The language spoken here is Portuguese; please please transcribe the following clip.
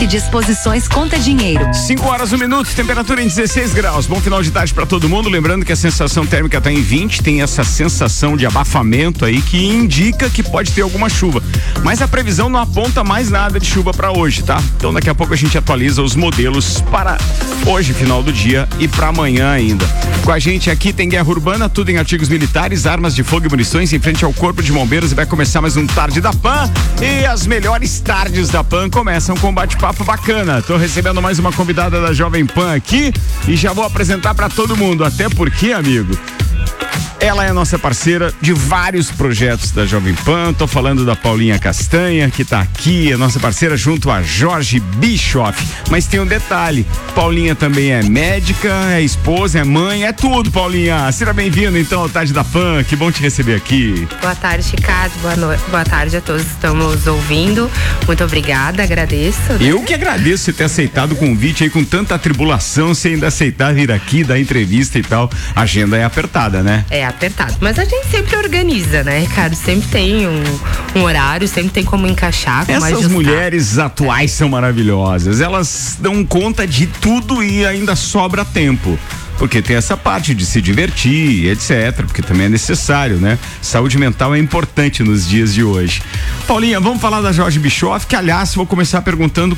Bischoff Disposições Conta Dinheiro. 5 horas, 1 minuto, temperatura em 16 graus. Bom final de tarde para todo mundo. Lembrando que a sensação térmica está em 20, tem essa sensação de abafamento aí que indica que pode ter alguma chuva. Mas a previsão não aponta mais nada de chuva para hoje, tá? Então daqui a pouco a gente atualiza os modelos para hoje, final do dia, e para amanhã ainda. Com a gente aqui tem Guerra Urbana, tudo em artigos militares, armas de fogo e munições em frente ao Corpo de Bombeiros, e vai começar mais um Tarde da Pan. E as melhores tardes da Pan começam com um bate-papo bacana. Tô recebendo mais uma convidada da Jovem Pan aqui e já vou apresentar para todo mundo, até porque, amigo, ela é nossa parceira de vários projetos da Jovem Pan. Tô falando da Paulinha Castanha, que tá aqui, é nossa parceira junto a Jorge Bischoff. Mas tem um detalhe, Paulinha também é médica, é esposa, é mãe, é tudo, Paulinha. Seja bem-vinda então ao Tarde da Pan, que bom te receber aqui. Boa tarde, Ricardo, boa tarde a todos que estamos ouvindo. Muito obrigada, agradeço. Eu que agradeço você ter aceitado o convite aí com tanta atribulação, você ainda aceitar vir aqui, dar entrevista e tal. A agenda é apertada, né? É apertado, mas a gente sempre organiza, né, Ricardo? Sempre tem um horário, sempre tem como encaixar. Essas mulheres atuais são maravilhosas, elas dão conta de tudo e ainda sobra tempo. Porque tem essa parte de se divertir, etc, porque também é necessário, né? Saúde mental é importante nos dias de hoje. Paulinha, vamos falar da Jorge Bischoff, que aliás, vou começar perguntando